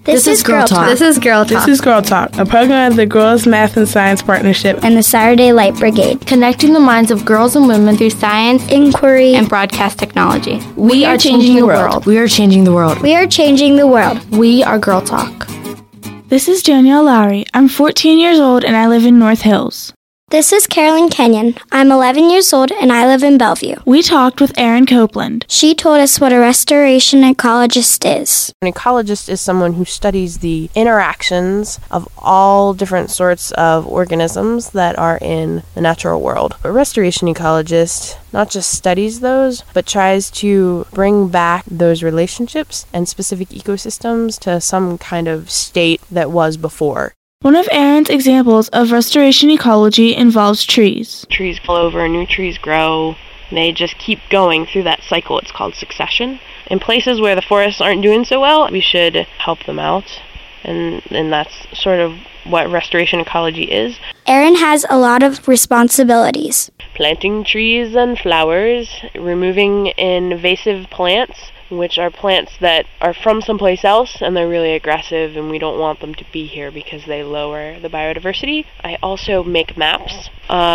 This is Girl Talk. This is Girl Talk. This is Girl Talk, a program of the Girls Math and Science Partnership and the Saturday Light Brigade, connecting the minds of girls and women through science, inquiry, and broadcast technology. We are changing the world. We are changing the world. We are changing the world. We are Girl Talk. This is Danielle Lowry. I'm 14 years old and I live in North Hills. This is Carolyn Kenyon. I'm 11 years old and I live in Bellevue. We talked with Erin Copeland. She told us what a restoration ecologist is. An ecologist is someone who studies the interactions of all different sorts of organisms that are in the natural world. A restoration ecologist not just studies those, but tries to bring back those relationships and specific ecosystems to some kind of state that was before. One of Erin's examples of restoration ecology involves trees. Trees fall over, new trees grow. They just keep going through that cycle. It's called succession. In places where the forests aren't doing so well, we should help them out. And that's sort of what restoration ecology is. Erin has a lot of responsibilities. Planting trees and flowers, removing invasive plants, which are plants that are from someplace else and they're really aggressive and we don't want them to be here because they lower the biodiversity. I also make maps.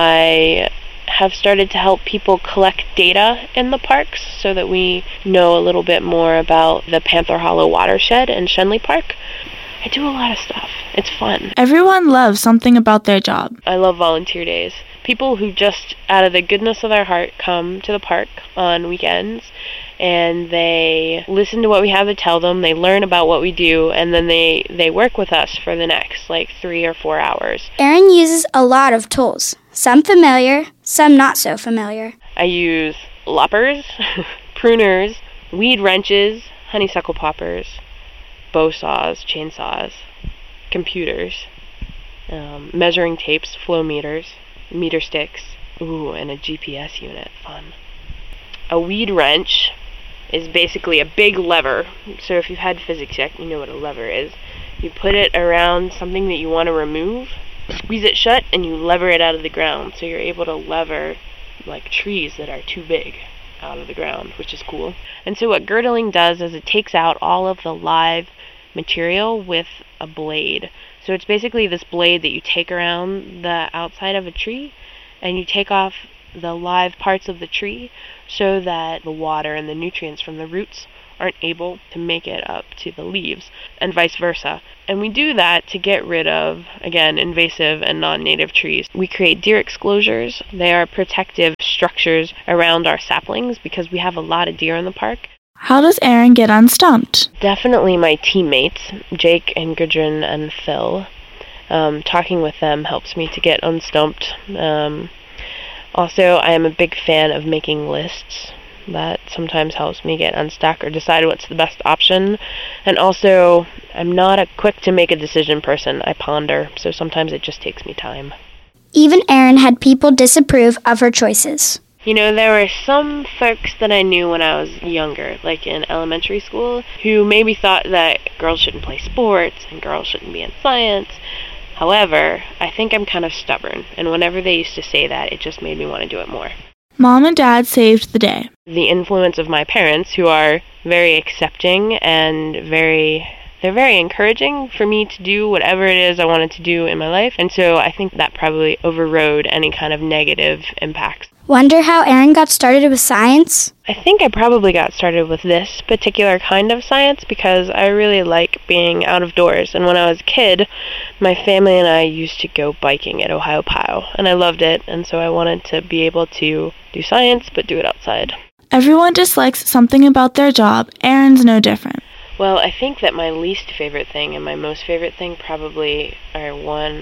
I have started to help people collect data in the parks so that we know a little bit more about the Panther Hollow watershed in Shenley Park. I do a lot of stuff. It's fun. Everyone loves something about their job. I love volunteer days. People who just out of the goodness of their heart come to the park on weekends and they listen to what we have to tell them, they learn about what we do, and then they work with us for the next 3 or 4 hours. Erin uses a lot of tools, some familiar, some not so familiar. I use loppers, pruners, weed wrenches, honeysuckle poppers, bow saws, chainsaws, computers, measuring tapes, flow meters, meter sticks, and a GPS unit. Fun. A weed wrench is basically a big lever. So if you've had physics yet, you know what a lever is. You put it around something that you want to remove, squeeze it shut, and you lever it out of the ground. So you're able to lever trees that are too big out of the ground, which is cool. And so what girdling does is it takes out all of the live material with a blade. So it's basically this blade that you take around the outside of a tree and you take off the live parts of the tree so that the water and the nutrients from the roots aren't able to make it up to the leaves, and vice versa. And we do that to get rid of, again, invasive and non-native trees. We create deer exclosures. They are protective structures around our saplings because we have a lot of deer in the park. How does Erin get unstumped? Definitely my teammates, Jake and Gudrun and Phil. Talking with them helps me to get unstumped. Also, I am a big fan of making lists. That sometimes helps me get unstuck or decide what's the best option. And also, I'm not a quick to make a decision person. I ponder, so sometimes it just takes me time. Even Erin had people disapprove of her choices. You know, there were some folks that I knew when I was younger, like in elementary school, who maybe thought that girls shouldn't play sports and girls shouldn't be in science. However, I think I'm kind of stubborn, and whenever they used to say that, it just made me want to do it more. Mom and Dad saved the day. The influence of my parents, who are very accepting and they're very encouraging for me to do whatever it is I wanted to do in my life, and so I think that probably overrode any kind of negative impacts. Wonder how Erin got started with science? I think I probably got started with this particular kind of science because I really like being out of doors. And when I was a kid, my family and I used to go biking at Ohiopyle, and I loved it. And so I wanted to be able to do science, but do it outside. Everyone dislikes something about their job. Erin's no different. Well, I think that my least favorite thing and my most favorite thing probably are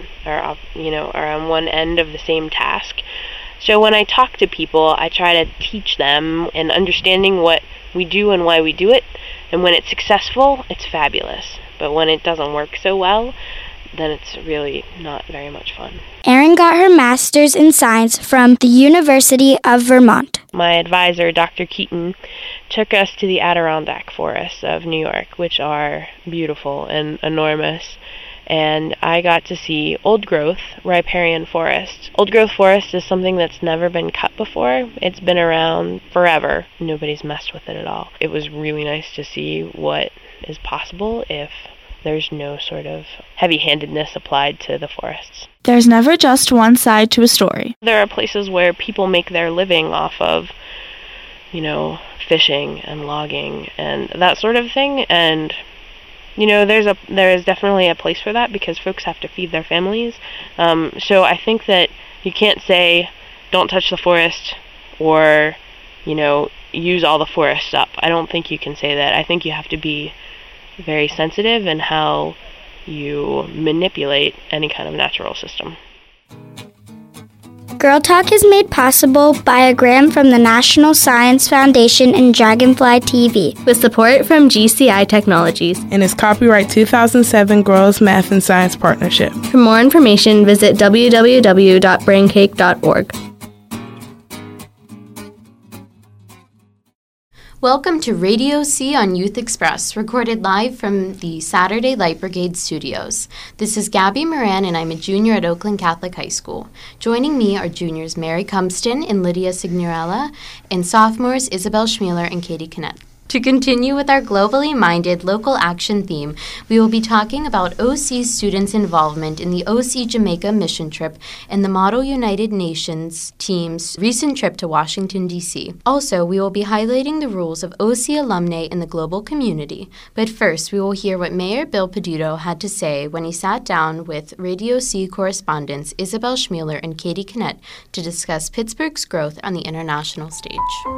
on one end of the same task. So when I talk to people, I try to teach them and understanding what we do and why we do it. And when it's successful, it's fabulous. But when it doesn't work so well, then it's really not very much fun. Erin got her master's in science from the University of Vermont. My advisor, Dr. Keaton, took us to the Adirondack forests of New York, which are beautiful and enormous. And I got to see old-growth riparian forest. Old-growth forest is something that's never been cut before. It's been around forever. Nobody's messed with it at all. It was really nice to see what is possible if there's no sort of heavy-handedness applied to the forests. There's never just one side to a story. There are places where people make their living off of, fishing and logging and that sort of thing, and there is definitely a place for that because folks have to feed their families. So I think that you can't say, don't touch the forest, or, use all the forest up. I don't think you can say that. I think you have to be very sensitive in how you manipulate any kind of natural system. Girl Talk is made possible by a grant from the National Science Foundation and Dragonfly TV, with support from GCI Technologies. And is copyright 2007 Girls Math and Science Partnership. For more information, visit www.braincake.org. Welcome to Radio C on Youth Express, recorded live from the Saturday Light Brigade studios. This is Gabby Moran, and I'm a junior at Oakland Catholic High School. Joining me are juniors Mary Cumston and Lydia Signorella, and sophomores Isabel Schmealer and Katie Kinnett. To continue with our globally minded local action theme, we will be talking about OC students' involvement in the OC Jamaica mission trip and the Model United Nations team's recent trip to Washington, D.C. Also, we will be highlighting the roles of OC alumni in the global community. But first, we will hear what Mayor Bill Peduto had to say when he sat down with Radio C correspondents Isabel Schmealer and Katie Kinnett to discuss Pittsburgh's growth on the international stage.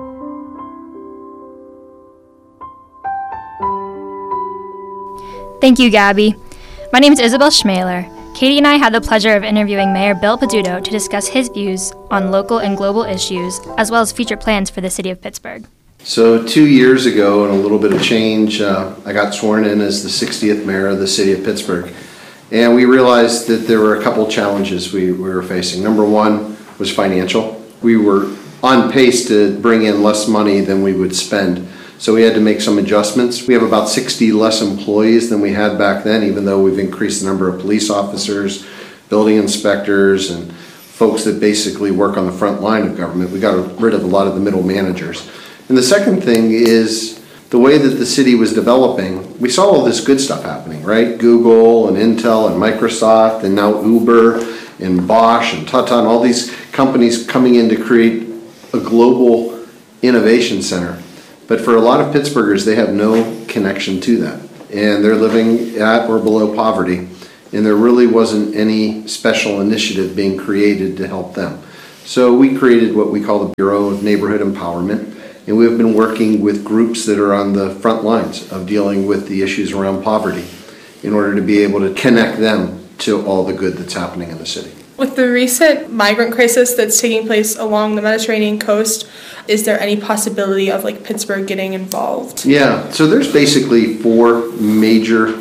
Thank you, Gabby. My name is Isabel Schmealer. Katie and I had the pleasure of interviewing Mayor Bill Peduto to discuss his views on local and global issues, as well as future plans for the city of Pittsburgh. So 2 years ago, and a little bit of change, I got sworn in as the 60th mayor of the city of Pittsburgh. And we realized that there were a couple challenges we were facing. Number one was financial. We were on pace to bring in less money than we would spend. So we had to make some adjustments. We have about 60 less employees than we had back then, even though we've increased the number of police officers, building inspectors, and folks that basically work on the front line of government. We got rid of a lot of the middle managers. And the second thing is the way that the city was developing. We saw all this good stuff happening, right? Google and Intel and Microsoft and now Uber and Bosch and Tata and all these companies coming in to create a global innovation center. But for a lot of Pittsburghers, they have no connection to that. And they're living at or below poverty. And there really wasn't any special initiative being created to help them. So we created what we call the Bureau of Neighborhood Empowerment. And we've been working with groups that are on the front lines of dealing with the issues around poverty in order to be able to connect them to all the good that's happening in the city. With the recent migrant crisis that's taking place along the Mediterranean coast, is there any possibility of Pittsburgh getting involved? Yeah, so there's basically 4 major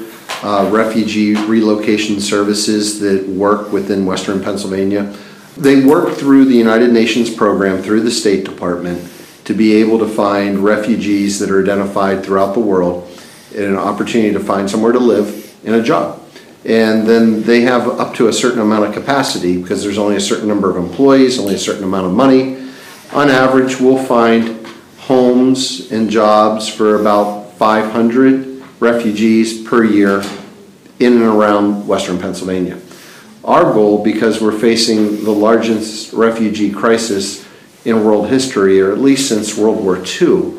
refugee relocation services that work within Western Pennsylvania. They work through the United Nations program, through the State Department, to be able to find refugees that are identified throughout the world and an opportunity to find somewhere to live and a job. And then they have up to a certain amount of capacity because there's only a certain number of employees, only a certain amount of money. On average, we'll find homes and jobs for about 500 refugees per year in and around Western Pennsylvania. Our goal, because we're facing the largest refugee crisis in world history, or at least since World War II,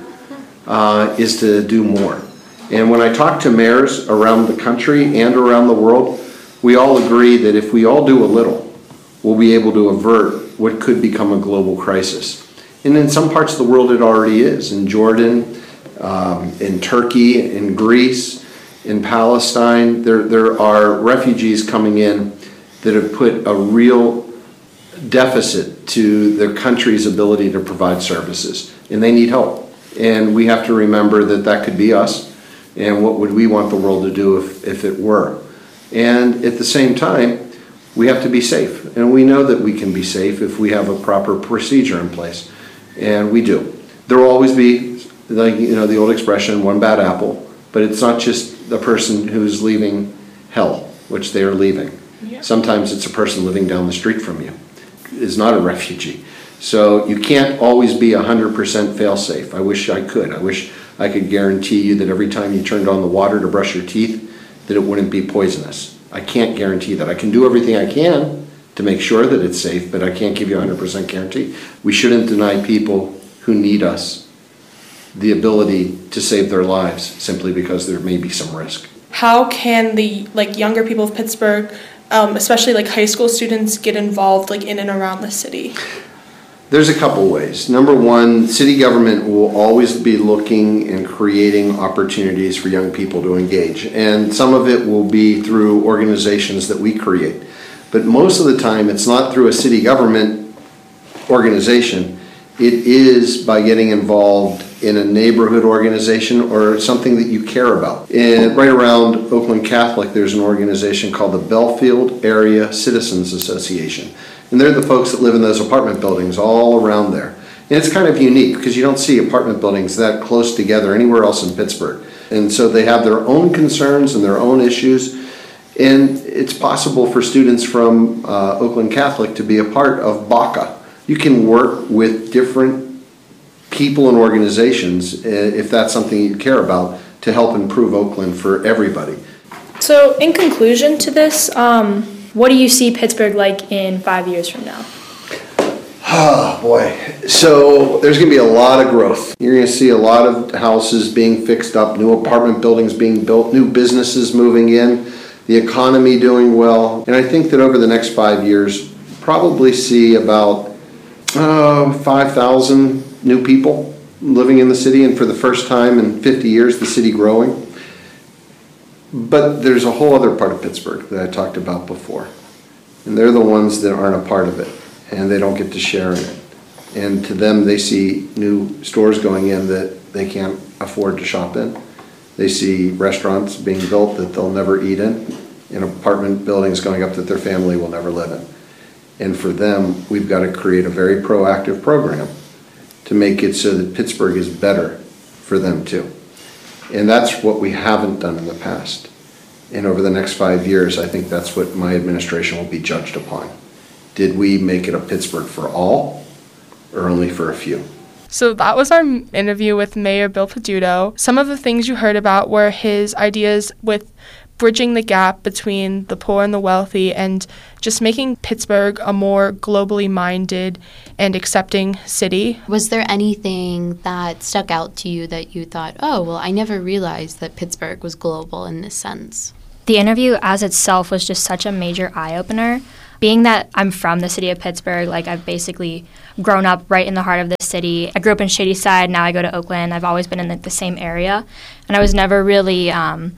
is to do more. And when I talk to mayors around the country and around the world, we all agree that if we all do a little, we'll be able to avert what could become a global crisis. And in some parts of the world it already is. In Jordan, in Turkey, in Greece, in Palestine, there are refugees coming in that have put a real deficit to their country's ability to provide services. And they need help. And we have to remember that that could be us. And what would we want the world to do if it were? And at the same time, we have to be safe. And we know that we can be safe if we have a proper procedure in place. And we do. There will always be, the old expression, one bad apple. But it's not just the person who's leaving hell, which they are leaving. Yeah. Sometimes it's a person living down the street from you. Is not a refugee. So you can't always be 100% fail-safe. I wish I could. I wish I could guarantee you that every time you turned on the water to brush your teeth, that it wouldn't be poisonous. I can't guarantee that. I can do everything I can to make sure that it's safe, but I can't give you a 100% guarantee. We shouldn't deny people who need us the ability to save their lives simply because there may be some risk. How can the younger people of Pittsburgh, especially high school students, get involved in and around the city? There's a couple ways. Number one, city government will always be looking and creating opportunities for young people to engage. And some of it will be through organizations that we create. But most of the time, it's not through a city government organization. It is by getting involved in a neighborhood organization or something that you care about. And right around Oakland Catholic, there's an organization called the Belfield Area Citizens Association. And they're the folks that live in those apartment buildings all around there. And it's kind of unique because you don't see apartment buildings that close together anywhere else in Pittsburgh. And so they have their own concerns and their own issues. And it's possible for students from Oakland Catholic to be a part of BACA. You can work with different people and organizations, if that's something you care about, to help improve Oakland for everybody. So in conclusion to this, what do you see Pittsburgh like in 5 years from now? Oh boy. So there's going to be a lot of growth. You're going to see a lot of houses being fixed up, new apartment buildings being built, new businesses moving in, the economy doing well. And I think that over the next 5 years, probably see about 5,000 new people living in the city, and for the first time in 50 years, the city growing. But there's a whole other part of Pittsburgh that I talked about before, and they're the ones that aren't a part of it, and they don't get to share in it. And to them, they see new stores going in that they can't afford to shop in. They see restaurants being built that they'll never eat in, and apartment buildings going up that their family will never live in. And for them, we've got to create a very proactive program to make it so that Pittsburgh is better for them too. And that's what we haven't done in the past. And over the next 5 years, I think that's what my administration will be judged upon. Did we make it a Pittsburgh for all, or only for a few? So that was our interview with Mayor Bill Peduto. Some of the things you heard about were his ideas with bridging the gap between the poor and the wealthy, and just making Pittsburgh a more globally minded and accepting city. Was there anything that stuck out to you that you thought, oh, well, I never realized that Pittsburgh was global in this sense? The interview as itself was just such a major eye-opener. Being that I'm from the city of Pittsburgh, I've basically grown up right in the heart of the city. I grew up in Shadyside, now I go to Oakland. I've always been in the same area, and I was never really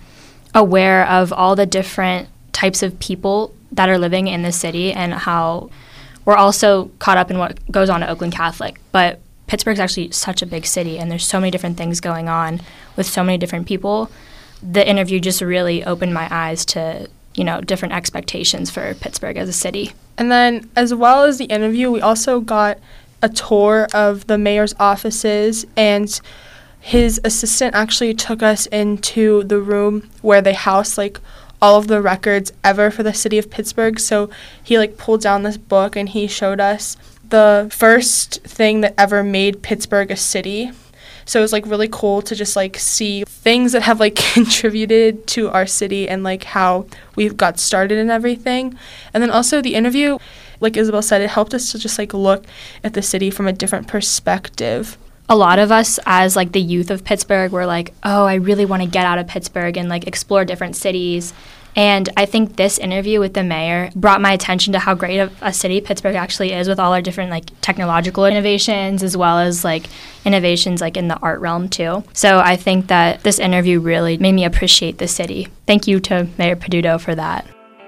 aware of all the different types of people that are living in the city, and how we're also caught up in what goes on at Oakland Catholic. But Pittsburgh's actually such a big city, and there's so many different things going on with so many different people. The interview just really opened my eyes to, different expectations for Pittsburgh as a city. And then, as well as the interview, we also got a tour of the mayor's offices, and his assistant actually took us into the room where they house all of the records ever for the city of Pittsburgh. So he pulled down this book and he showed us the first thing that ever made Pittsburgh a city. So it was really cool to just see things that have contributed to our city and how we've got started and everything. And then also the interview, like Isabel said, it helped us to just look at the city from a different perspective. A lot of us as the youth of Pittsburgh were oh, I really want to get out of Pittsburgh and explore different cities. And I think this interview with the mayor brought my attention to how great of a city Pittsburgh actually is, with all our different technological innovations, as well as innovations in the art realm too. So I think that this interview really made me appreciate the city. Thank you to Mayor Peduto for that.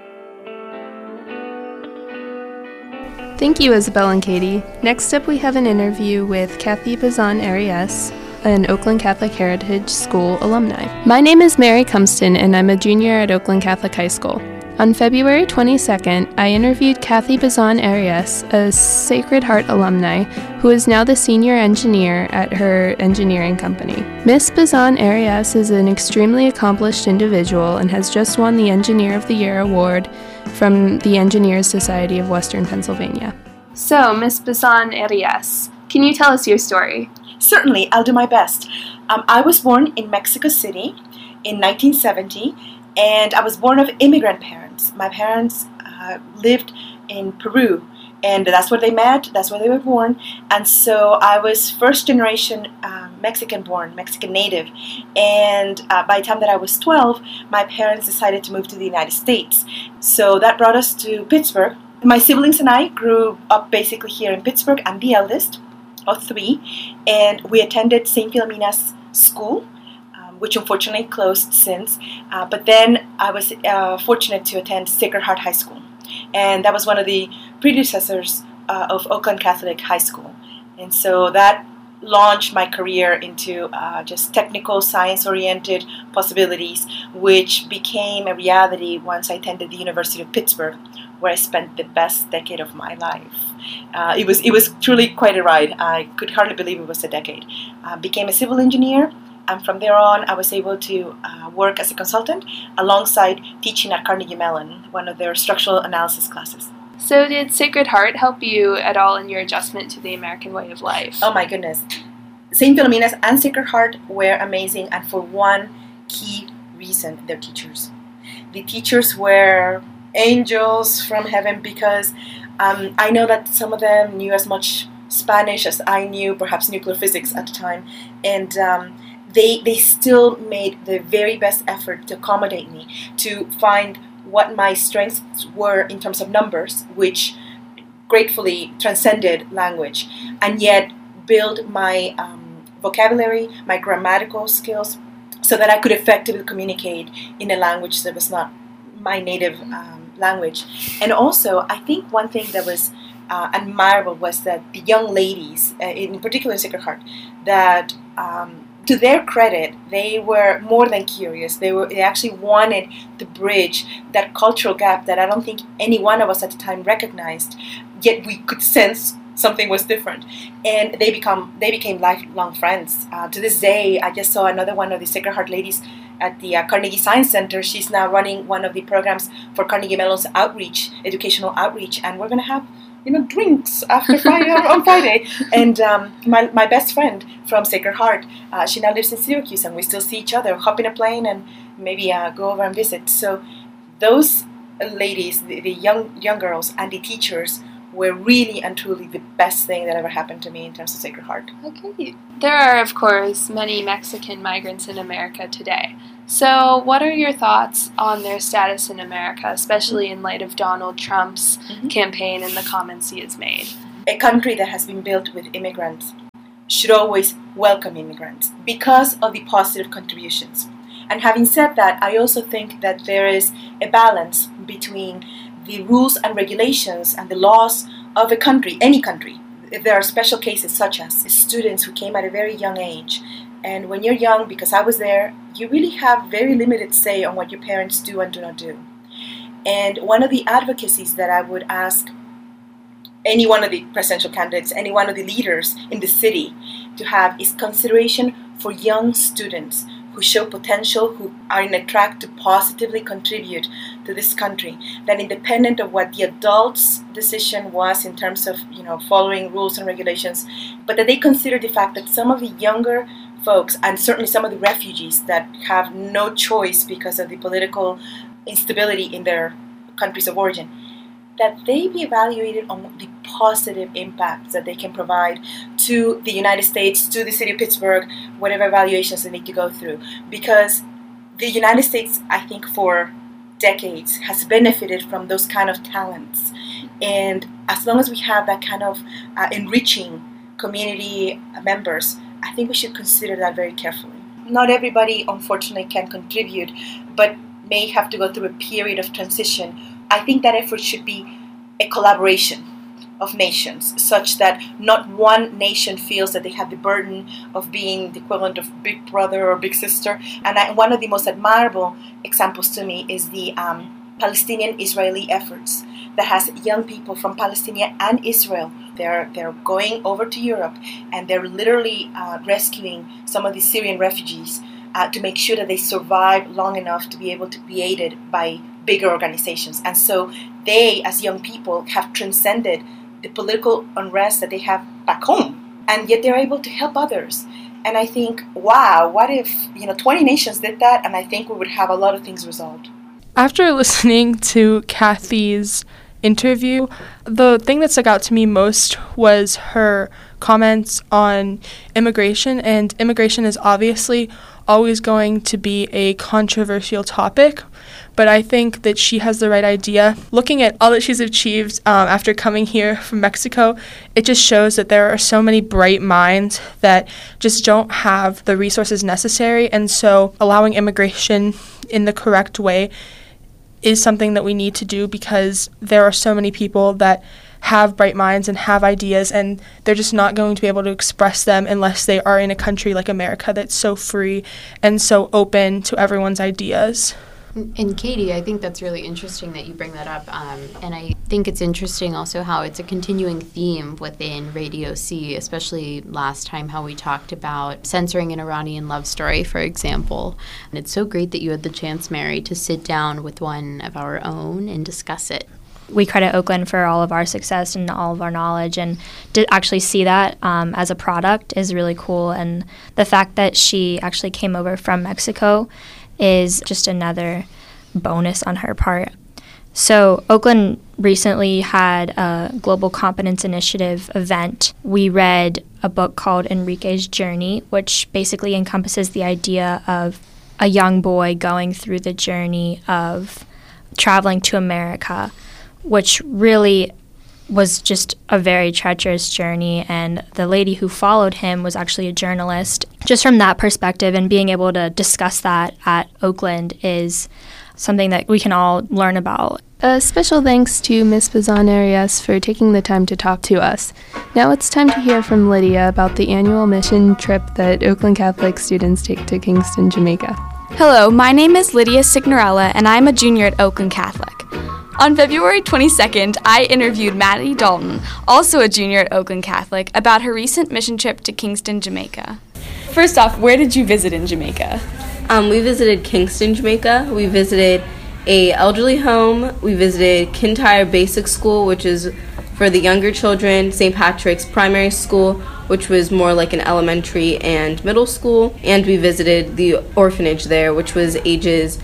Thank you, Isabel and Katie. Next up, we have an interview with Kathy Bazan-Arias, an Oakland Catholic Heritage School alumni. My name is Mary Cumston, and I'm a junior at Oakland Catholic High School. On February 22nd, I interviewed Kathy Bazan-Arias, a Sacred Heart alumni, who is now the senior engineer at her engineering company. Miss Bazan-Arias is an extremely accomplished individual and has just won the Engineer of the Year award from the Engineers Society of Western Pennsylvania. So, Miss Bazan-Arias, can you tell us your story? Certainly, I'll do my best. I was born in Mexico City in 1970, And I was born of immigrant parents. My parents lived in Peru, and that's where they met, that's where they were born. And so I was first generation Mexican born, Mexican native. And by the time that I was 12, my parents decided to move to the United States. So that brought us to Pittsburgh. My siblings and I grew up basically here in Pittsburgh. I'm the eldest of 3, and we attended St. Philomena's School, which unfortunately closed since. But then I was fortunate to attend Sacred Heart High School. And that was one of the predecessors of Oakland Catholic High School. And so that launched my career into just technical, science-oriented possibilities, which became a reality once I attended the University of Pittsburgh, where I spent the best decade of my life. It was truly quite a ride. I could hardly believe it was a decade. Became a civil engineer, and from there on, I was able to work as a consultant alongside teaching at Carnegie Mellon, one of their structural analysis classes. So did Sacred Heart help you at all in your adjustment to the American way of life? Oh my goodness. St. Philomena's and Sacred Heart were amazing, and for one key reason, their teachers. The teachers were angels from heaven, because I know that some of them knew as much Spanish as I knew, perhaps nuclear physics at the time, and they still made the very best effort to accommodate me, to find what my strengths were in terms of numbers, which gratefully transcended language, and yet build my vocabulary, my grammatical skills, so that I could effectively communicate in a language that was not my native language. And also, I think one thing that was admirable was that the young ladies, in particular in Sacred Heart, that to their credit, they were more than curious. They actually wanted to bridge that cultural gap that I don't think any one of us at the time recognized, yet we could sense something was different. And they became lifelong friends. To this day, I just saw another one of the Sacred Heart ladies at the Carnegie Science Center. She's now running one of the programs for Carnegie Mellon's outreach, educational outreach, and we're going to have drinks after Friday on Friday. And my best friend from Sacred Heart, she now lives in Syracuse, and we still see each other, hop in a plane and maybe go over and visit. So those ladies, the young girls and the teachers, were really and truly the best thing that ever happened to me in terms of Sacred Heart. Okay. There are, of course, many Mexican migrants in America today. So what are your thoughts on their status in America, especially in light of Donald Trump's campaign and the comments he has made? A country that has been built with immigrants should always welcome immigrants because of the positive contributions. And having said that, I also think that there is a balance between the rules and regulations and the laws of a country, any country. There are special cases such as students who came at a very young age. And when you're young, because I was there, you really have very limited say on what your parents do and do not do. And one of the advocacies that I would ask any one of the presidential candidates, any one of the leaders in the city to have is consideration for young students who show potential, who are in a track to positively contribute to this country, that independent of what the adults' decision was in terms of following rules and regulations, but that they consider the fact that some of the younger folks, and certainly some of the refugees that have no choice because of the political instability in their countries of origin, that they be evaluated on the positive impacts that they can provide to the United States, to the city of Pittsburgh, whatever evaluations they need to go through. Because the United States, I think, for decades has benefited from those kind of talents. And as long as we have that kind of enriching community members, I think we should consider that very carefully. Not everybody, unfortunately, can contribute, but may have to go through a period of transition. I think that effort should be a collaboration of nations, such that not one nation feels that they have the burden of being the equivalent of big brother or big sister. And one of the most admirable examples to me is the Palestinian-Israeli efforts that has young people from Palestine and Israel. They're going over to Europe, and they're literally rescuing some of the Syrian refugees to make sure that they survive long enough to be able to be aided by bigger organizations. And so they, as young people, have transcended the political unrest that they have back home, and yet they're able to help others. And I think, wow, what if 20 nations did that? And I think we would have a lot of things resolved. After listening to Kathy's interview, the thing that stuck out to me most was her comments on immigration. And immigration is obviously always going to be a controversial topic, but I think that she has the right idea. Looking at all that she's achieved after coming here from Mexico, it just shows that there are so many bright minds that just don't have the resources necessary, and so allowing immigration in the correct way is something that we need to do, because there are so many people that have bright minds and have ideas, and they're just not going to be able to express them unless they are in a country like America that's so free and so open to everyone's ideas. And Katie, I think that's really interesting that you bring that up. And I think it's interesting also how it's a continuing theme within Radio C, especially last time how we talked about censoring an Iranian love story, for example. And it's so great that you had the chance, Mary, to sit down with one of our own and discuss it. We credit Oakland for all of our success and all of our knowledge, and to actually see that as a product is really cool. And the fact that she actually came over from Mexico is just another bonus on her part. So Oakland recently had a Global Competence Initiative event. We read a book called Enrique's Journey, which basically encompasses the idea of a young boy going through the journey of traveling to America, which really was just a very treacherous journey, and the lady who followed him was actually a journalist. Just from that perspective, and being able to discuss that at Oakland is something that we can all learn about. A special thanks to Ms. Bazan-Arias for taking the time to talk to us. Now it's time to hear from Lydia about the annual mission trip that Oakland Catholic students take to Kingston, Jamaica. Hello, my name is Lydia Signorella, and I'm a junior at Oakland Catholic. On February 22nd, I interviewed Maddie Dalton, also a junior at Oakland Catholic, about her recent mission trip to Kingston, Jamaica. First off, where did you visit in Jamaica? We visited Kingston, Jamaica. We visited a elderly home. We visited Kintyre Basic School, which is for the younger children, St. Patrick's Primary School, which was more like an elementary and middle school, and we visited the orphanage there, which was ages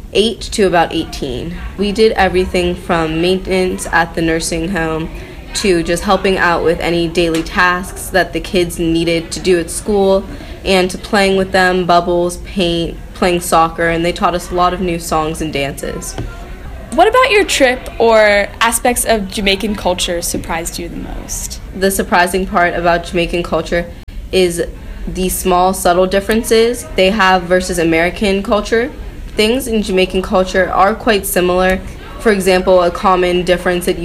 8 to about 18. We did everything from maintenance at the nursing home to just helping out with any daily tasks that the kids needed to do at school, and to playing with them, bubbles, paint, playing soccer, and they taught us a lot of new songs and dances. What about your trip or aspects of Jamaican culture surprised you the most? The surprising part about Jamaican culture is the small, subtle differences they have versus American culture. Things in Jamaican culture are quite similar. For example, a common difference that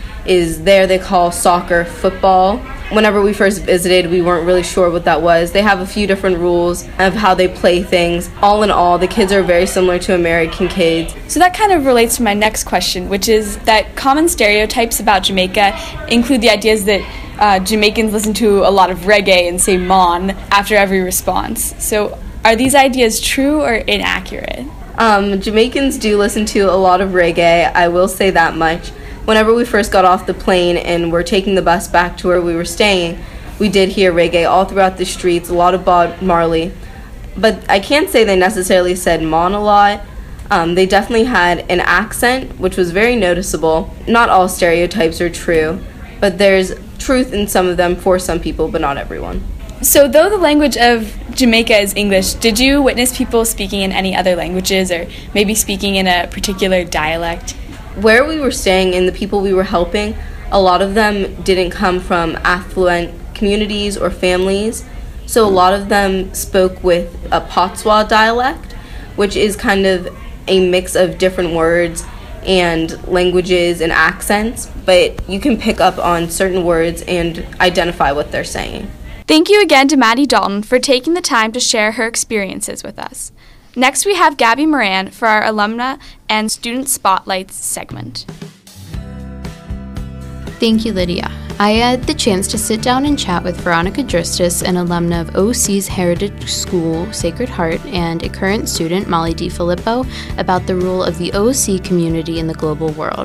is there they call soccer football. Whenever we first visited, we weren't really sure what that was. They have a few different rules of how they play things. All in all, the kids are very similar to American kids. So that kind of relates to my next question, which is that common stereotypes about Jamaica include the ideas that Jamaicans listen to a lot of reggae and say "mon" after every response. So are these ideas true or inaccurate? Jamaicans do listen to a lot of reggae, I will say that much. Whenever we first got off the plane and were taking the bus back to where we were staying, we did hear reggae all throughout the streets, a lot of Bob Marley. But I can't say they necessarily said "mon" a lot. They definitely had an accent, which was very noticeable. Not all stereotypes are true, but there's truth in some of them for some people, but not everyone. So though the language of Jamaica is English, did you witness people speaking in any other languages, or maybe speaking in a particular dialect? Where we were staying and the people we were helping, a lot of them didn't come from affluent communities or families, so a lot of them spoke with a Patois dialect, which is kind of a mix of different words and languages and accents, but you can pick up on certain words and identify what they're saying. Thank you again to Maddie Dalton for taking the time to share her experiences with us. Next, we have Gabby Moran for our Alumna and Student Spotlights segment. Thank you, Lydia. I had the chance to sit down and chat with Veronica Dristis, an alumna of OC's Heritage School, Sacred Heart, and a current student, Molly DiFilippo, about the role of the OC community in the global world.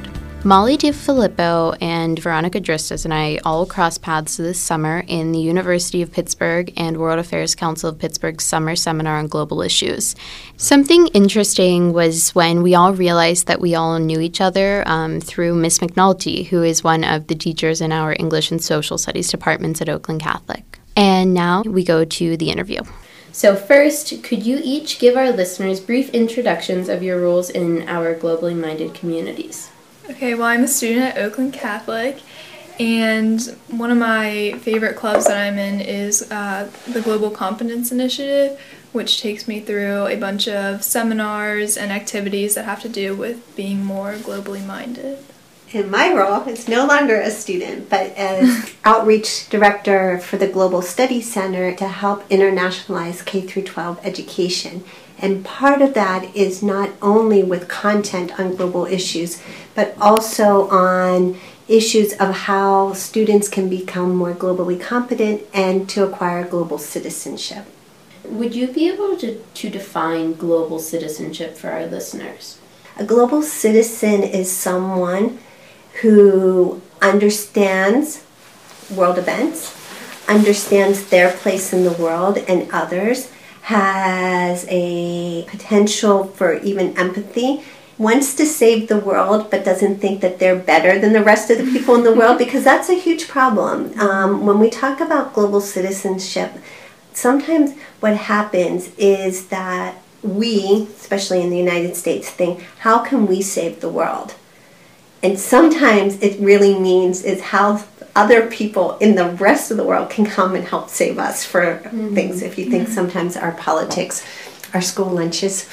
Molly DiFilippo and Veronica Dristis and I all crossed paths this summer in the University of Pittsburgh and World Affairs Council of Pittsburgh's summer seminar on global issues. Something interesting was when we all realized that we all knew each other through Miss McNulty, who is one of the teachers in our English and Social Studies departments at Oakland Catholic. And now we go to the interview. So first, could you each give our listeners brief introductions of your roles in our globally minded communities? Okay, well, I'm a student at Oakland Catholic, and one of my favorite clubs that I'm in is the Global Competence Initiative, which takes me through a bunch of seminars and activities that have to do with being more globally minded. In my role, it's no longer a student, but as outreach director for the Global Studies Center to help internationalize K-12 education. And part of that is not only with content on global issues, but also on issues of how students can become more globally competent and to acquire global citizenship. Would you be able to define global citizenship for our listeners? A global citizen is someone who understands world events, understands their place in the world and others, has a potential for even empathy, wants to save the world but doesn't think that they're better than the rest of the people in the world, because that's a huge problem. When we talk about global citizenship, sometimes what happens is that we, especially in the United States, think, how can we save the world? And sometimes it really means is how other people in the rest of the world can come and help save us for things. If you think sometimes our politics, our school lunches,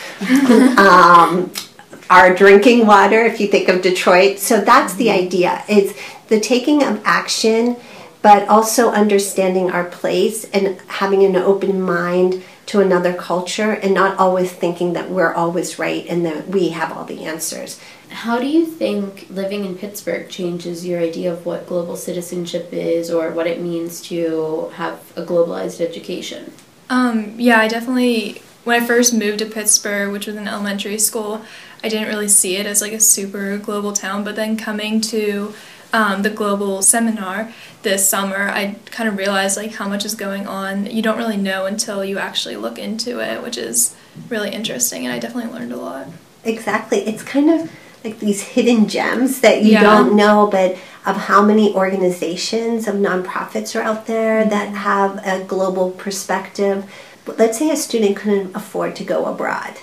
our drinking water, if you think of Detroit. So that's the idea. It's the taking of action, but also understanding our place and having an open mind to another culture and not always thinking that we're always right and that we have all the answers. How do you think living in Pittsburgh changes your idea of what global citizenship is or what it means to have a globalized education? Yeah, I definitely, when I first moved to Pittsburgh, which was an elementary school, I didn't really see it as like a super global town, but then coming to the global seminar this summer, I kind of realized like how much is going on. You don't really know until you actually look into it, which is really interesting, and I definitely learned a lot. Exactly. It's kind of like these hidden gems that you don't know, but of how many organizations of nonprofits are out there that have a global perspective. Let's say a student couldn't afford to go abroad,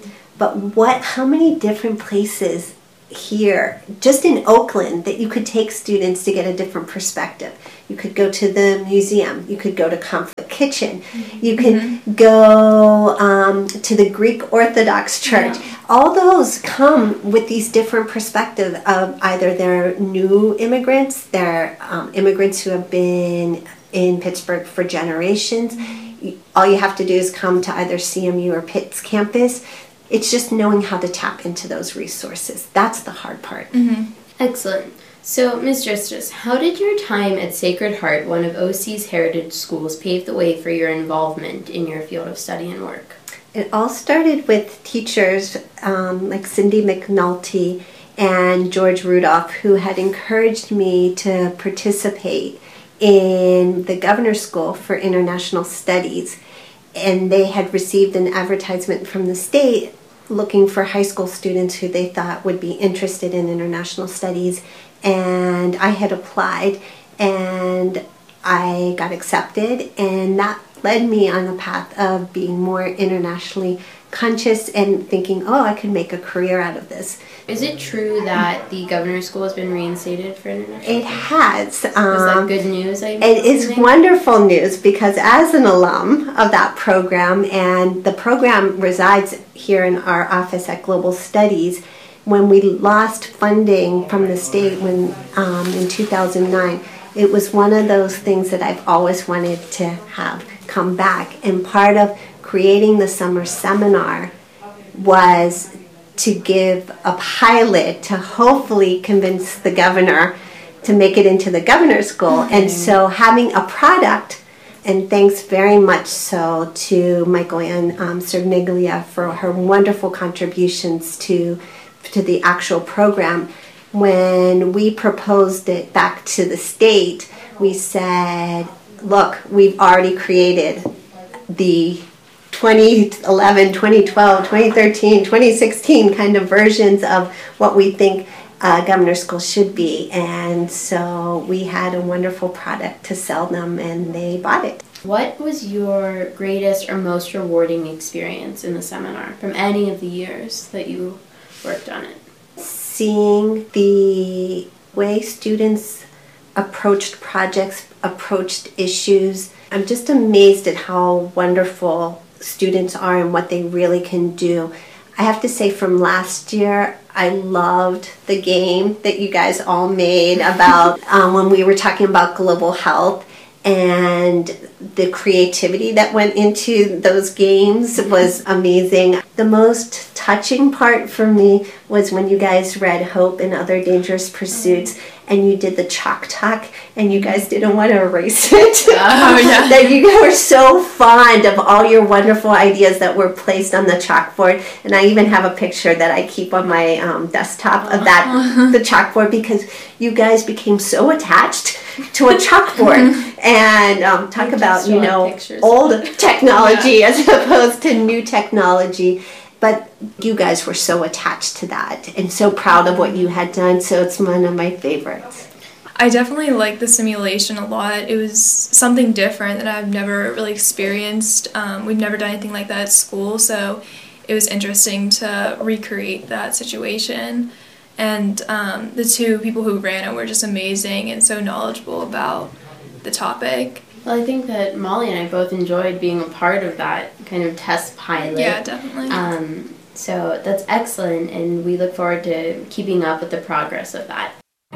but how many different places here, just in Oakland, that you could take students to get a different perspective. You could go to the museum, you could go to Conflict Kitchen, you could go to the Greek Orthodox Church. All those come with these different perspectives of either they're new immigrants, they're immigrants who have been in Pittsburgh for generations. All you have to do is come to either CMU or Pitt's campus. It's just knowing how to tap into those resources. That's the hard part. Excellent. So, Ms. Dristis, how did your time at Sacred Heart, one of OC's heritage schools, pave the way for your involvement in your field of study and work? It all started with teachers like Cindy McNulty and George Rudolph, who had encouraged me to participate in the Governor's School for International Studies. And they had received an advertisement from the state looking for high school students who they thought would be interested in international studies. And I had applied and I got accepted, and that led me on the path of being more internationally conscious and thinking, oh, I could make a career out of this. Is it true that the Governor's School has been reinstated for international? It has. Is that good news? It is wonderful news, because as an alum of that program, and the program resides here in our office at Global Studies, when we lost funding from the state in 2009, it was one of those things that I've always wanted to have come back. And part of creating the summer seminar was to give a pilot to hopefully convince the governor to make it into the Governor's School. And so having a product, and thanks very much so to Michael Ann Cerniglia for her wonderful contributions to the actual program, when we proposed it back to the state, we said, look, we've already created the 2011, 2012, 2013, 2016 kind of versions of what we think Governor's School should be. And so we had a wonderful product to sell them, and they bought it. What was your greatest or most rewarding experience in the seminar from any of the years that you worked on it? Seeing the way students approached projects, approached issues. I'm just amazed at how wonderful students are and what they really can do. I have to say, from last year, I loved the game that you guys all made about when we were talking about global health, and the creativity that went into those games was amazing. The most touching part for me was when you guys read Hope and Other Dangerous Pursuits, and you did the chalk talk, and you guys didn't want to erase it. Oh, yeah. That you guys were so fond of all your wonderful ideas that were placed on the chalkboard. And I even have a picture that I keep on my desktop of that, the chalkboard, because you guys became so attached to a chalkboard. And talk about, old technology as opposed to new technology. But you guys were so attached to that and so proud of what you had done, so it's one of my favorites. I definitely liked the simulation a lot. It was something different that I've never really experienced. We've never done anything like that at school, so it was interesting to recreate that situation. And the two people who ran it were just amazing and so knowledgeable about the topic. Well, I think that Molly and I both enjoyed being a part of that kind of test pilot. Yeah, definitely. So that's excellent, and we look forward to keeping up with the progress of that.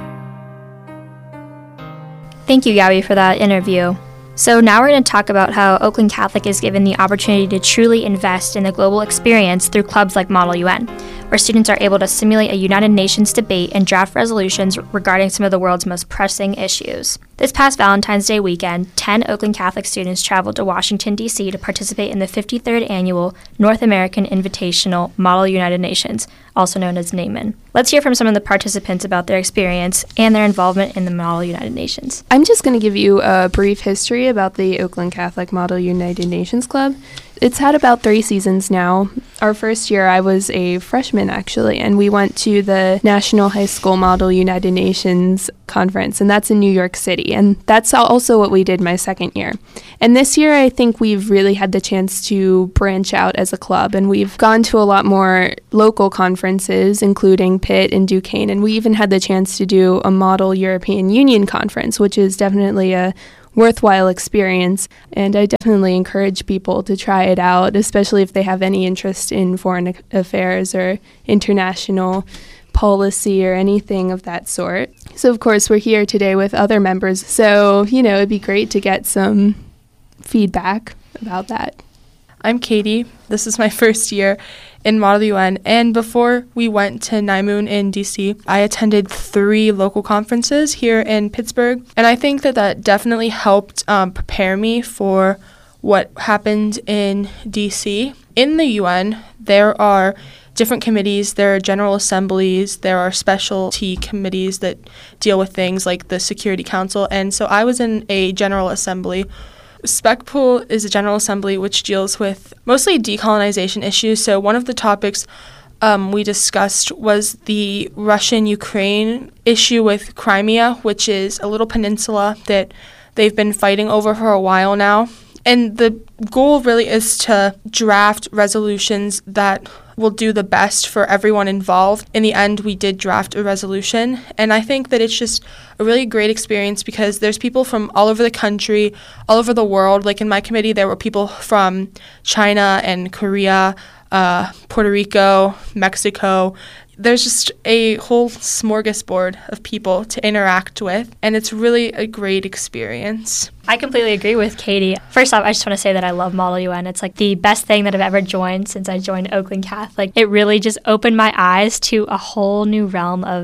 Thank you, Gabby, for that interview. So now we're going to talk about how Oakland Catholic is given the opportunity to truly invest in the global experience through clubs like Model UN, where students are able to simulate a United Nations debate and draft resolutions regarding some of the world's most pressing issues. This past Valentine's Day weekend, 10 Oakland Catholic students traveled to Washington, D.C. to participate in the 53rd Annual North American Invitational Model United Nations, also known as NAMN. Let's hear from some of the participants about their experience and their involvement in the Model United Nations. I'm just going to give you a brief history about the Oakland Catholic Model United Nations Club. It's had about 3 seasons now. Our first year, I was a freshman, actually, and we went to the National High School Model United Nations Conference, and that's in New York City, and that's also what we did my second year. And this year, I think we've really had the chance to branch out as a club, and we've gone to a lot more local conferences, including Pitt and Duquesne, and we even had the chance to do a Model European Union conference, which is definitely a worthwhile experience, and I definitely encourage people to try it out, especially if they have any interest in foreign affairs or international policy or anything of that sort. So of course we're here today with other members, so it'd be great to get some feedback about that. I'm Katie. This is my first year in Model UN, and before we went to NIMUN in DC, I attended 3 local conferences here in Pittsburgh, and I think that definitely helped prepare me for what happened in DC. In the UN, there are different committees, there are general assemblies, there are specialty committees that deal with things like the Security Council, and so I was in a general assembly. SPECPOL is a general assembly which deals with mostly decolonization issues. So one of the topics we discussed was the Russian-Ukraine issue with Crimea, which is a little peninsula that they've been fighting over for a while now. And the goal really is to draft resolutions that will do the best for everyone involved. In the end, we did draft a resolution, and I think that it's just a really great experience because there's people from all over the country, all over the world. Like in my committee, there were people from China and Korea, Puerto Rico, Mexico. There's just a whole smorgasbord of people to interact with, and it's really a great experience. I completely agree with Katie. First off, I just want to say that I love Model UN. It's like the best thing that I've ever joined since I joined Oakland Catholic. It really just opened my eyes to a whole new realm of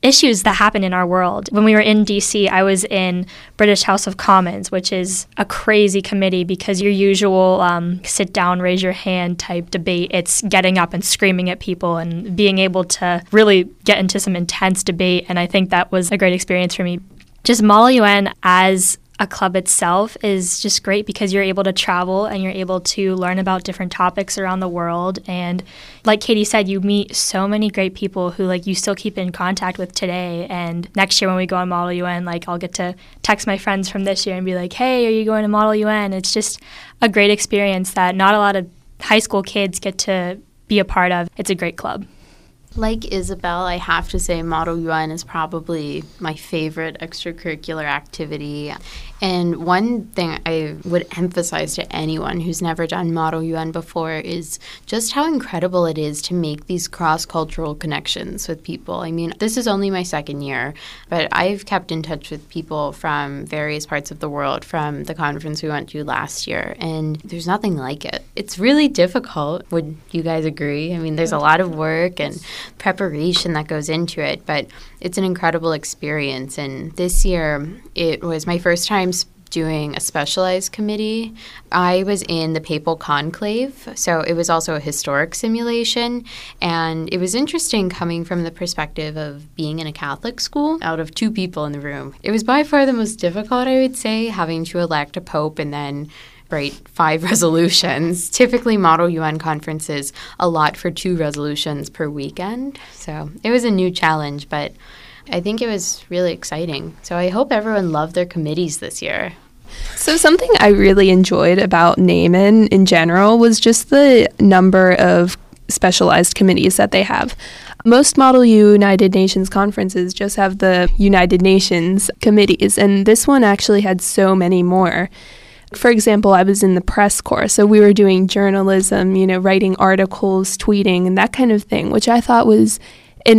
issues that happen in our world. When we were in DC, I was in British House of Commons, which is a crazy committee because your usual sit down, raise your hand type debate, it's getting up and screaming at people and being able to really get into some intense debate. And I think that was a great experience for me. Just Model UN as a club itself is just great because you're able to travel and you're able to learn about different topics around the world. And like Katie said, you meet so many great people who like you still keep in contact with today. And next year when we go on Model UN, like I'll get to text my friends from this year and be like, hey, are you going to Model UN? It's just a great experience that not a lot of high school kids get to be a part of. It's a great club. Like Isabel, I have to say Model UN is probably my favorite extracurricular activity. And one thing I would emphasize to anyone who's never done Model UN before is just how incredible it is to make these cross-cultural connections with people. I mean, this is only my second year, but I've kept in touch with people from various parts of the world from the conference we went to last year, and there's nothing like it. It's really difficult. Would you guys agree? I mean, there's a lot of work and preparation that goes into it, but it's an incredible experience. And this year, it was my first time doing a specialized committee. I was in the Papal Conclave, so it was also a historic simulation, and it was interesting coming from the perspective of being in a Catholic school out of 2 people in the room. It was by far the most difficult, I would say, having to elect a pope and then write 5 resolutions. Typically, Model UN conferences allot for 2 resolutions per weekend, so it was a new challenge, but I think it was really exciting. So I hope everyone loved their committees this year. So something I really enjoyed about NAMN in general was just the number of specialized committees that they have. Most Model United Nations conferences just have the United Nations committees, and this one actually had so many more. For example, I was in the press corps, so we were doing journalism, writing articles, tweeting, and that kind of thing, which I thought was an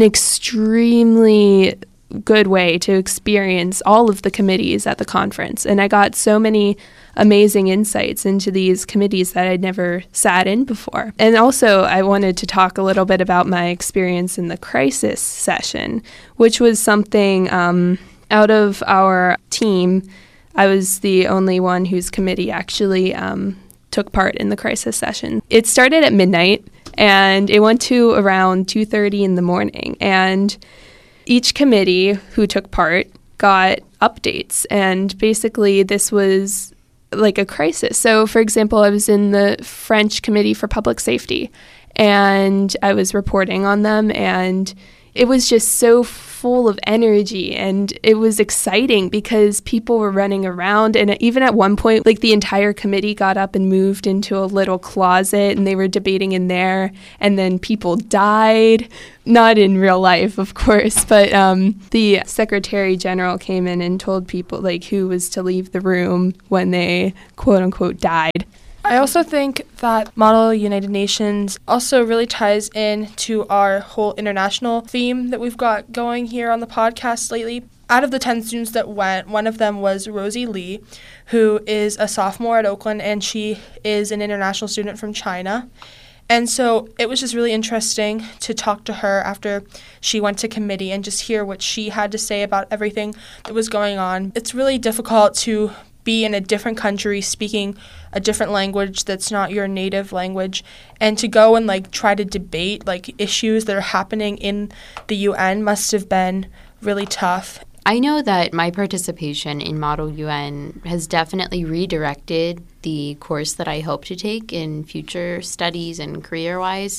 extremely good way to experience all of the committees at the conference. And I got so many amazing insights into these committees that I'd never sat in before. And also, I wanted to talk a little bit about my experience in the crisis session, which was something out of our team. I was the only one whose committee actually took part in the crisis session. It started at midnight, and it went to around 2:30 in the morning. And each committee who took part got updates. And basically, this was like a crisis. So, for example, I was in the French Committee for Public Safety, and I was reporting on them, and it was just so full of energy, and it was exciting because people were running around, and even at one point, like the entire committee got up and moved into a little closet, and they were debating in there, and then people died. Not in real life, of course, but the Secretary General came in and told people like who was to leave the room when they quote-unquote died. I also think that Model United Nations also really ties in to our whole international theme that we've got going here on the podcast lately. Out of the 10 students that went, one of them was Rosie Lee, who is a sophomore at Oakland, and she is an international student from China. And so it was just really interesting to talk to her after she went to committee and just hear what she had to say about everything that was going on. It's really difficult to be in a different country speaking a different language that's not your native language, and to go and try to debate issues that are happening in the UN must have been really tough. I know that my participation in Model UN has definitely redirected the course that I hope to take in future studies and career-wise.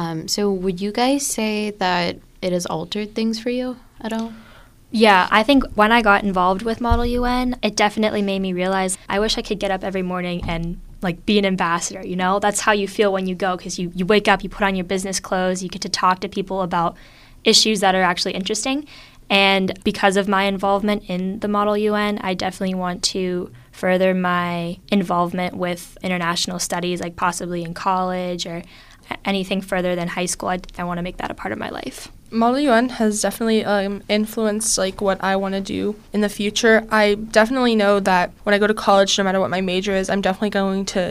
So would you guys say that it has altered things for you at all? Yeah, I think when I got involved with Model UN, it definitely made me realize I wish I could get up every morning and be an ambassador, That's how you feel when you go, because you wake up, you put on your business clothes, you get to talk to people about issues that are actually interesting. And because of my involvement in the Model UN, I definitely want to further my involvement with international studies, possibly in college or anything further than high school. I want to make that a part of my life. Model UN has definitely influenced what I want to do in the future. I definitely know that when I go to college, no matter what my major is, I'm definitely going to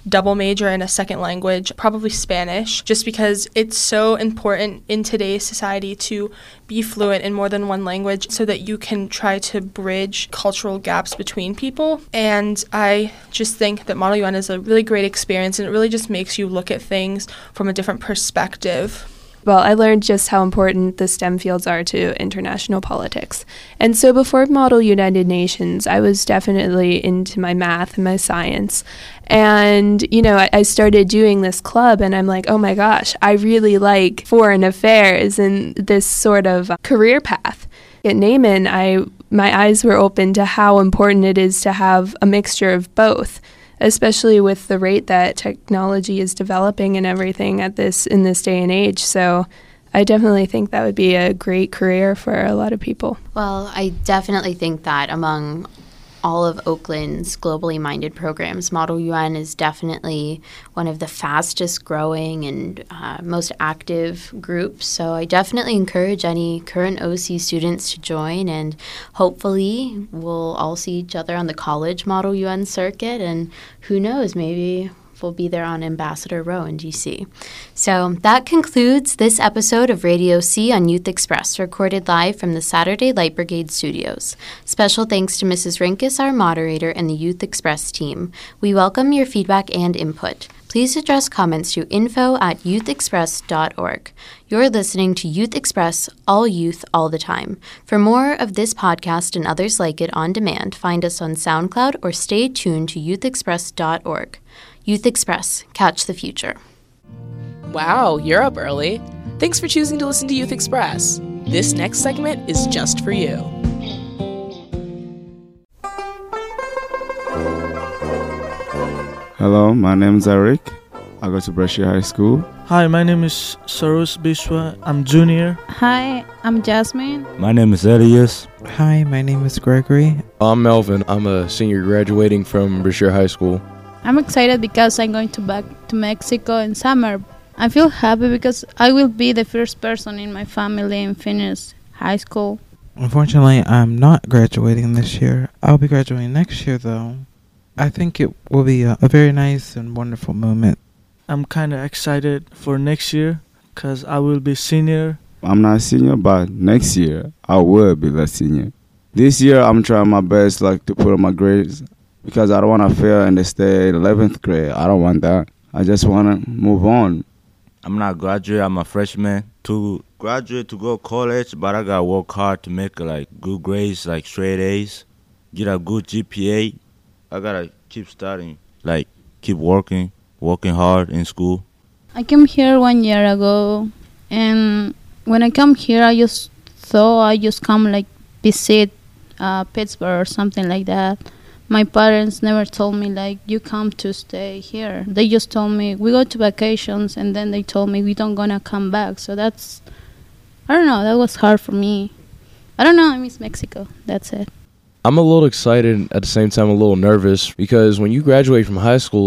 double major in a second language, probably Spanish, just because it's so important in today's society to be fluent in more than one language so that you can try to bridge cultural gaps between people. And I just think that Model UN is a really great experience, and it really just makes you look at things from a different perspective. Well, I learned just how important the STEM fields are to international politics. And so before Model United Nations, I was definitely into my math and my science. And, I started doing this club, and I'm like, oh my gosh, I really like foreign affairs and this sort of career path. At NAMN, my eyes were open to how important it is to have a mixture of both, especially with the rate that technology is developing and everything in this day and age. So I definitely think that would be a great career for a lot of people. Well, I definitely think that among all of Oakland's globally minded programs, Model UN is definitely one of the fastest growing and most active groups. So I definitely encourage any current OC students to join, and hopefully we'll all see each other on the college Model UN circuit, and who knows, maybe we'll be there on Ambassador Row in DC. So that concludes this episode of Radio C on Youth Express, recorded live from the Saturday Light Brigade studios. Special thanks to Mrs. Rinkus, our moderator, and the Youth Express team. We welcome your feedback and input. Please address comments to info@youthexpress.org. You're listening to Youth Express, all youth, all the time. For more of this podcast and others like it on demand, find us on SoundCloud or stay tuned to youthexpress.org. Youth Express, catch the future. Wow, you're up early. Thanks for choosing to listen to Youth Express. This next segment is just for you. Hello, my name is Eric. I go to Brescia High School. Hi, my name is Saros Bishwa. I'm junior. Hi, I'm Jasmine. My name is Elias. Hi, my name is Gregory. I'm Melvin. I'm a senior graduating from Brescia High School. I'm excited because I'm going back to Mexico in summer. I feel happy because I will be the first person in my family in finish high school. Unfortunately, I'm not graduating this year. I'll be graduating next year, though. I think it will be a very nice and wonderful moment. I'm kind of excited for next year because I will be senior. I'm not senior, but next year I will be the senior. This year I'm trying my best to put on my grades because I don't want to fail and stay in 11th grade. I don't want that. I just want to move on. I'm not graduate. I'm a freshman. To graduate, to go to college, but I got to work hard to make good grades, straight A's, get a good GPA. I got to keep studying, keep working hard in school. I came here 1 year ago, and when I come here, I just thought I just come visit Pittsburgh or something like that. My parents never told me you come to stay here. They just told me we go to vacations, and then they told me we don't gonna come back. So I don't know, that was hard for me. I don't know, I miss Mexico. That's it. I'm a little excited, at the same time a little nervous, because when you graduate from high school,